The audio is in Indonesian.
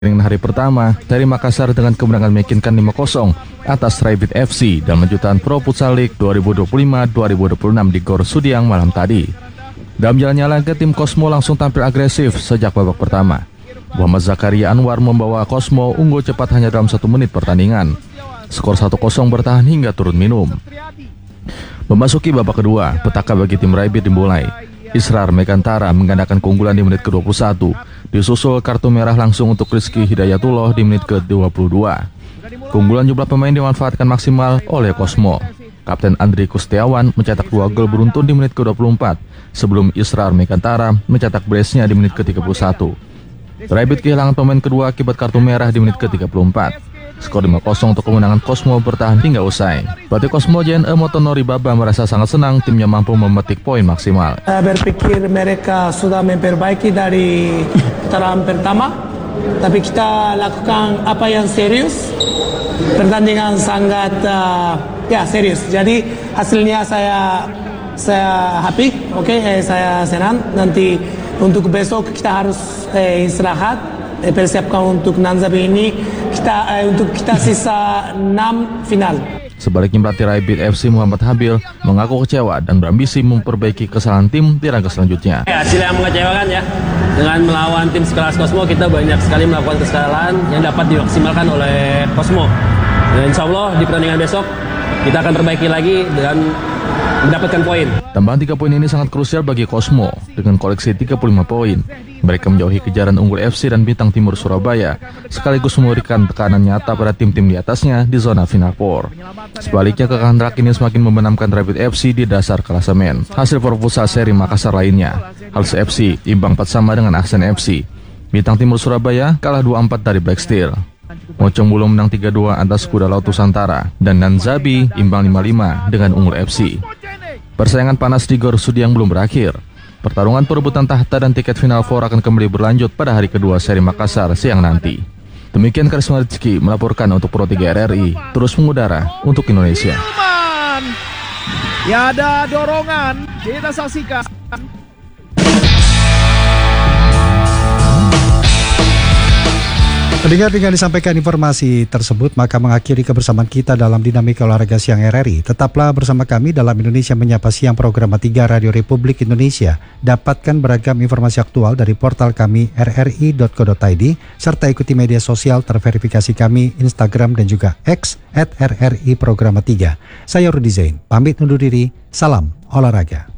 Dengan hari pertama, Seri Makassar dengan kemenangan meyakinkan 5-0 atas Rabbit FC dalam lanjutan Pro Futsal League 2025-2026 di Gor Sudiang malam tadi. Dalam jalannya laga, tim Cosmo langsung tampil agresif sejak babak pertama. Muhammad Zakaria Anwar membawa Cosmo unggul cepat hanya dalam 1 menit pertandingan. Skor 1-0 bertahan hingga turun minum. Memasuki babak kedua, petaka bagi tim Rabbit dimulai. Israr Megantara menggandakan keunggulan di menit ke-21. Disusul kartu merah langsung untuk Rizky Hidayatullah di menit ke-22. Keunggulan jumlah pemain dimanfaatkan maksimal oleh Cosmo. Kapten Andri Kustiawan mencetak 2 gol beruntun di menit ke-24 sebelum Israr Megantara mencetak brace-nya di menit ke-31. Rabbit kehilangan pemain kedua akibat kartu merah di menit ke-34. Skor 5-0 untuk kemenangan Cosmo bertahan hingga usai. Pelatih Cosmo JNE Motonori Baba merasa sangat senang timnya mampu memetik poin maksimal. Saya berpikir mereka sudah memperbaiki dari putaran pertama, tapi kita lakukan apa yang serius. Pertandingan sangat serius. Jadi hasilnya saya happy, saya senang. Nanti untuk besok kita harus istirahat. Persiapkan untuk Nanzabi ini untuk kita sisa 6 final. Sebaliknya pelatih Rabbit FC Muhammad Habil mengaku kecewa dan berambisi memperbaiki kesalahan tim di laga selanjutnya. Hasil yang mengecewakan ya. Dengan melawan tim sekelas Cosmo kita banyak sekali melakukan kesalahan yang dapat dimaksimalkan oleh Cosmo. Dan insya Allah di pertandingan besok kita akan perbaiki lagi dan mendapatkan poin. Tambahan 3 poin ini sangat krusial bagi Cosmo dengan koleksi 35 poin. Mereka menjauhi kejaran unggul FC dan Bintang Timur Surabaya, sekaligus memberikan tekanan nyata pada tim-tim di atasnya di zona final 4. Sebaliknya, kekalahan telak ini semakin membenamkan Rabbit FC di dasar klasemen. Hasil Pro Futsal Seri Makassar lainnya, Hals FC imbang 4 sama dengan Aksen FC. Bintang Timur Surabaya kalah 2-4 dari Black Steel. Mocong Bulu menang 3-2 atas Kuda Laut Nusantara, dan Nanzabi imbang 5-5 dengan Unggul FC. Persaingan panas di Gor Sudiang belum berakhir. Pertarungan perebutan tahta dan tiket final 4 akan kembali berlanjut pada hari kedua Seri Makassar siang nanti. Demikian Karisma Rizky melaporkan untuk Pro 3 RRI, terus mengudara untuk Indonesia. Ya, ada dorongan, kita saksikan. Pendengar, dengan disampaikan informasi tersebut, maka mengakhiri kebersamaan kita dalam Dinamika Olahraga Siang RRI. Tetaplah bersama kami dalam Indonesia Menyapa Siang program 3 Radio Republik Indonesia. Dapatkan beragam informasi aktual dari portal kami rri.co.id, serta ikuti media sosial terverifikasi kami Instagram dan juga X @RRI Program 3. Saya Rudi Zain, pamit undur diri, salam olahraga.